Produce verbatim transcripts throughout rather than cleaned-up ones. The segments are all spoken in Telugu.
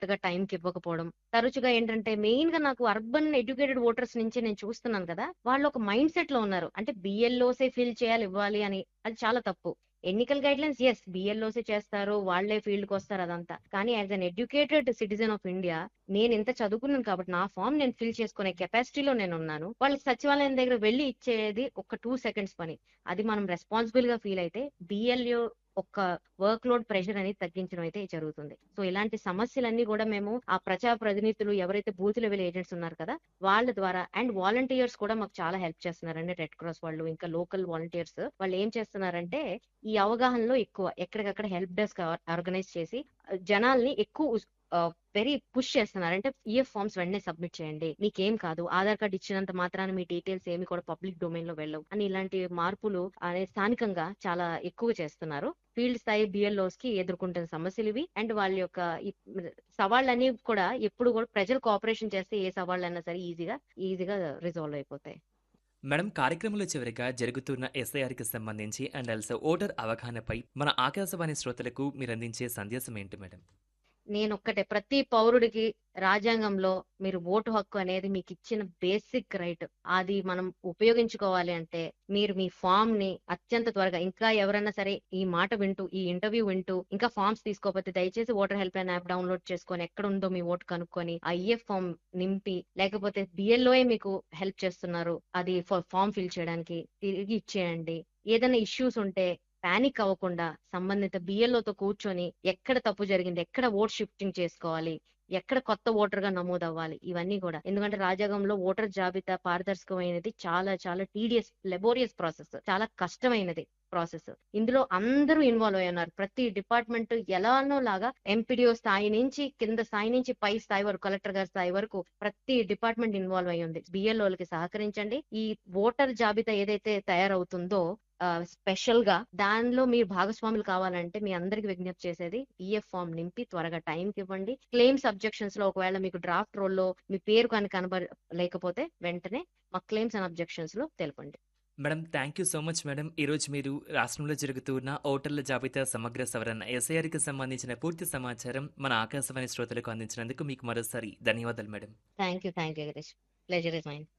కరెక్ట్‌గా టైంకి ఇవ్వకపోవడం. తరచుగా ఏంటంటే మెయిన్‌గా నాకు అర్బన్ ఎడ్యుకేటెడ్ వోటర్స్ నుంచి నేను చూస్తున్నాను కదా! వాళ్ళు ఒక మైండ్ సెట్‌లో ఉన్నారు. అంటే బీఎల్ఓసే ఫిల్ చేయాలి, ఇవ్వాలి అని. అది చాలా తప్పు. ఎన్నికల్ గైడ్‌లైన్స్ యెస్ బీఎల్ఓసే చేస్తారు. వాళ్ళే ఫీల్డ్‌కొస్తారు అదంతా. కానీ as an educated citizen of India నేనింత చదువుకున్నాను కాబట్టి నా ఫార్మ్ నేను ఫిల్ చేసుకునే కెపాసిటీలో నేనున్నాను. వాళ్ళకి సచివాలయం దగ్గర వెళ్లి ఇచ్చేది ఒక రెండు సెకండ్స్ పని. అది మనం రెస్పాన్సిబుల్‌గా ఫీల్ అయితే బీఎల్ఓ ఒక్క వర్క్ లోడ్ ప్రెషర్ అనేది తగ్గించడం అయితే జరుగుతుంది. సో ఇలాంటి సమస్యలన్నీ కూడా మేము ఆ ప్రజా ప్రతినిధులు ఎవరైతే బూత్ లెవెల్ ఏజెంట్స్ ఉన్నారు కదా! వాళ్ళ ద్వారా అండ్ వాలంటీర్స్ కూడా మాకు చాలా హెల్ప్ చేస్తున్నారండి. రెడ్ క్రాస్ వాళ్ళు, ఇంకా లోకల్ వాలంటీర్స్ వాళ్ళు ఏం చేస్తున్నారంటే ఈ అవగాహనలో ఎక్కువ ఎక్కడికక్కడ హెల్ప్ డెస్క్ ఆర్ ఆర్గనైజ్ చేసి ఆహ్, జనాల్ని ఎక్కువ ఉస్ ఆహ్, వెరీ పుష్ చేస్తున్నారు. అంటే ఈఎఫ్ ఫార్మ్స్ వెంటనే సబ్మిట్ చేయండి. మీకేం కాదు. ఆధార్ కార్డ్ ఇచ్చినంత మాత్రాన మీ డీటెయిల్స్ ఏమి కూడా పబ్లిక్ డొమైన్‌లో వెళ్ళవు. అని ఇలాంటి మార్పులు అనేది స్థానికంగా చాలా ఎక్కువ చేస్తున్నారు. ఫీల్డ్ స్థాయి బీఎల్ఓస్‌కి ఎదుర్కొంటున్న సమస్యలివి. అండ్ వాళ్ళ యొక్క ఈ సవాళ్ళన్నీ కూడా ఎప్పుడు కూడా ప్రజలు కోఆపరేషన్ చేస్తే ఏ సవాళ్ళైనా సరే ఈజీగా, ఈజీగా రిజాల్వ్ అయిపోతాయి. మేడం, కార్యక్రమంలో చివరిగా జరుగుతున్న ఎస్ఐఆర్‌కి సంబంధించి అండ్ ఆల్సో ఓటర్ అవగాహనపై మన ఆకాశవాణి శ్రోతలకు మీరందించే సందేశం ఏంటి మేడం? నేనొక్కటే ప్రతి పౌరుడికి రాజ్యాంగంలో మీరు ఓటు హక్కు అనేది మీకిచ్చిన బేసిక్ రైట్. అది మనం ఉపయోగించుకోవాలి అంటే మీరు మీ ఫార్మ్ ని అత్యంత త్వరగా ఇంకా ఎవరైనా సరే ఈ మాట వింటూ, ఈ ఇంటర్వ్యూ వింటూ ఇంకా ఫార్మ్స్ తీసుకోకపోతే దయచేసి voter help line app download చేసుకొని ఎక్కడుందో మీ ఓటు కనుక్కొని ఆ ఈఎఫ్ ఫార్మ్ నింపి లేకపోతే బిఎల్ఓఏ మీకు హెల్ప్ చేస్తున్నారు. అది ఫ ఫార్మ్ ఫిల్ చేయడానికి తిరిగి ఇచ్చేయండి. ఏదైనా ఇష్యూస్ ఉంటే పానిక్ అవ్వకుండా సంబంధిత బిఎల్ఓతో కూర్చొని ఎక్కడ తప్పు జరిగింది, ఎక్కడ ఓట్ షిఫ్టింగ్ చేసుకోవాలి, ఎక్కడ కొత్త ఓటర్ గా నమోదవ్వాలి, ఇవన్నీ కూడా. ఎందుకంటే రాజ్యాంగంలో ఓటర్ జాబితా పారదర్శకమైనది చాలా చాలా టీడీఎస్ లెబోరియస్ ప్రాసెస్, చాలా కష్టమైనది ప్రాసెస్. ఇందులో అందరూ ఇన్వాల్వ్ అయి ఉన్నారు. ప్రతి డిపార్ట్మెంట్ ఎలానో లాగా ఎంపీడీఓ స్థాయి నుంచి కింద స్థాయి నుంచి పై స్థాయి వరకు కలెక్టర్ గారి స్థాయి వరకు ప్రతి డిపార్ట్మెంట్ ఇన్వాల్వ్ అయి ఉంది. బిఎల్ఓలకి సహకరించండి. ఈ ఓటర్ జాబితా ఏదైతే తయారవుతుందో ఆహ్, స్పెషల్‌గా దానిలో మీరు భాగస్వాములు కావాలంటే మీ అందరికి విజ్ఞప్తి చేసేది ఈఎఫ్ ఫార్మ్ నింపి త్వరగా టైంకివ్వండి. క్లెయిమ్స్ అబ్జెక్షన్స్‌లో ఒకవేళ మీకు డ్రాఫ్ట్ రోల్‌లో మీ పేరు కనుక కనబ లేకపోతే వెంటనే మా క్లెయిమ్స్ అండ్ అబ్జెక్షన్స్‌లో తెలపండి. Madam, thank you so much madam. ఈరోజు మీరు రాష్ట్రంలో జరుగుతున్న ఓటర్ల జాబితా సమగ్ర సవరణ ఎస్ఐఆర్‌కి సంబంధించిన పూర్తి సమాచారం మన ఆకాశవాణి శ్రోతలకు అందించినందుకు మీకు మరోసారి ధన్యవాదాలు madam. Thank you. Thank you Girish. Pleasure is mine.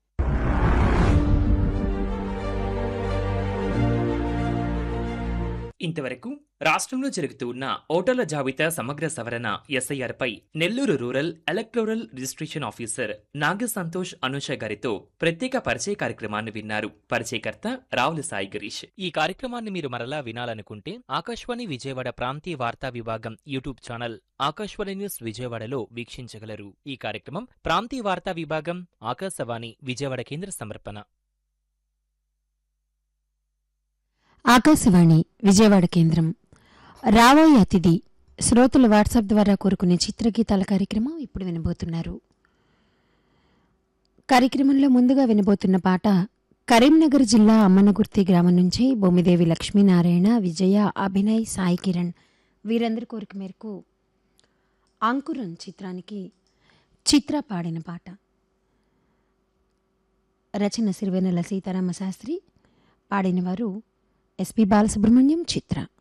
ఇంతవరకు రాష్ట్రంలో జరుగుతున్న ఓటర్ల జాబితా సమగ్ర సవరణ ఎస్ఐఆర్ పై Nellore rural electoral registration officer నాగ సంతోష్ అనుష గారితో ప్రత్యేక పరిచయ కార్యక్రమాన్ని విన్నారు. పరిచయకర్త రావుల సాయి గిరీష్. ఈ కార్యక్రమాన్ని మీరు మరలా వినాలనుకుంటే ఆకాశవాణి విజయవాడ ప్రాంతీయ వార్తా విభాగం యూట్యూబ్ ఛానల్ ఆకాశవాణి న్యూస్ విజయవాడలో వీక్షించగలరు. ఈ కార్యక్రమం ప్రాంతీయ వార్తా విభాగం ఆకాశవాణి విజయవాడ కేంద్ర సమర్పణ. ఆకాశవాణి విజయవాడ కేంద్రం. రాబోయే అతిథి శ్రోతల వాట్సాప్ ద్వారా కోరుకునే చిత్రగీతాల కార్యక్రమం ఇప్పుడు వినబోతున్నారు. కార్యక్రమంలో ముందుగా వినబోతున్న పాట కరీంనగర్ జిల్లా అమ్మనగుర్తి గ్రామం నుంచి బొమ్మిదేవి లక్ష్మీనారాయణ, విజయ, అభినయ్, సాయి కిరణ్ వీరందరి కోరిక మేరకు అంకురం చిత్రానికి చిత్ర పాడిన పాట. రచన సిరివెన్నెల సీతారామ శాస్త్రి, పాడినవారు ఎస్పి బాలసుబ్రహ్మణ్యం, చిత్ర.